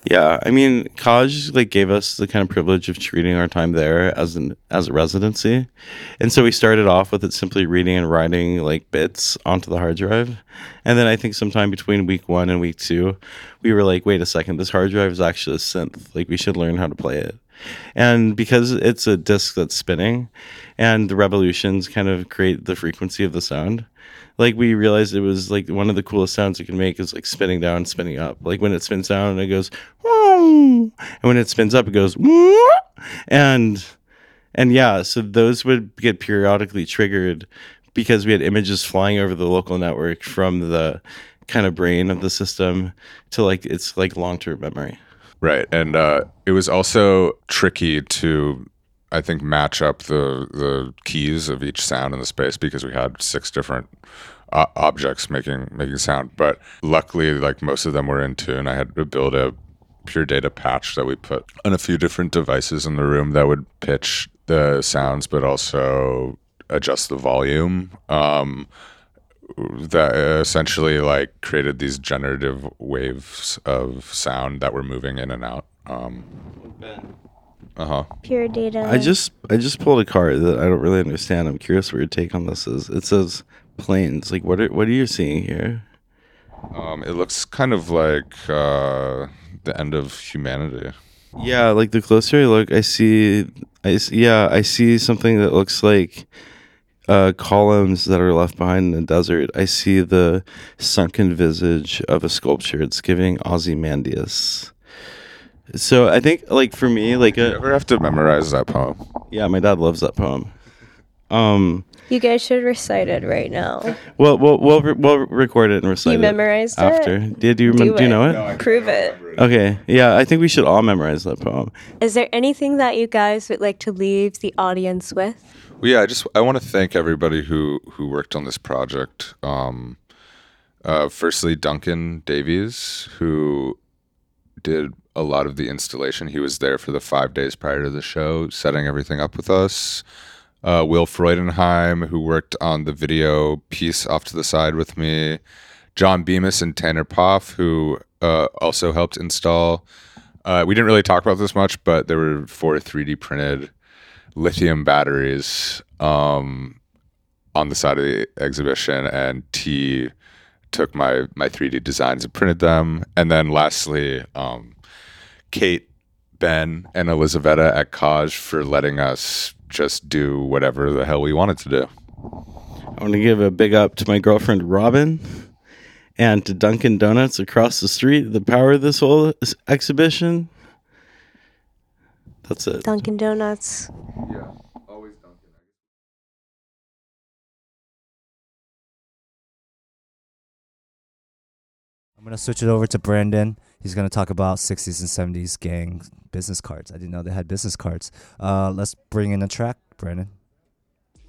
Yeah, I mean, college like gave us the kind of privilege of treating our time there as a residency, and so we started off with it simply reading and writing like bits onto the hard drive, and then I think sometime between week 1 and week 2, we were like, wait a second, this hard drive is actually a synth. Like we should learn how to play it, and because it's a disc that's spinning, and the revolutions kind of create the frequency of the sound, like we realized it was like one of the coolest sounds it can make is like spinning down, spinning up. Like when it spins down, it goes, "Woo," and when it spins up, it goes, "Woo," and and yeah, so those would get periodically triggered because we had images flying over the local network from the kind of brain of the system to like it's like long term memory. Right, and it was also tricky to, I think, match up the keys of each sound in the space because we had 6 different objects making sound. But luckily, like most of them were in tune. I had to build a pure data patch that we put on a few different devices in the room that would pitch the sounds, but also adjust the volume. That essentially like created these generative waves of sound that were moving in and out. Pure data. I just pulled a card that I don't really understand. I'm curious what your take on this is. It says planes. Like what are you seeing here? It looks kind of like the end of humanity. Yeah, like the closer I look, I see something that looks like columns that are left behind in the desert. I see the sunken visage of a sculpture. It's giving Ozymandias. So I think, like for me, like You ever have to memorize that poem? yeah, my dad loves that poem. You guys should recite it right now. We'll record it and recite You it memorized after. it? Do you know it? Prove it. Okay, yeah, I think we should all memorize that poem. Is there anything that you guys would like to leave the audience with? Well, yeah, I want to thank everybody who worked on this project. Firstly, Duncan Davies, who did a lot of the installation. He was there for the 5 days prior to the show, setting everything up with us. Will Freudenheim, who worked on the video piece off to the side with me. John Bemis and Tanner Poff, who also helped install. We didn't really talk about this much, but there were 4 3D printed lithium batteries on the side of the exhibition, and T took my 3D designs and printed them. And then lastly, Kate, Ben, and Elizaveta at Kaj for letting us just do whatever the hell we wanted to do. I want to give a big up to my girlfriend Robin and to Dunkin' Donuts across the street, the power of this whole exhibition. That's it. Dunkin' Donuts. Yeah, always Dunkin'. I'm going to switch it over to Brandon. He's going to talk about 60s and 70s gang business cards. I didn't know they had business cards. Let's bring in a track, Brandon.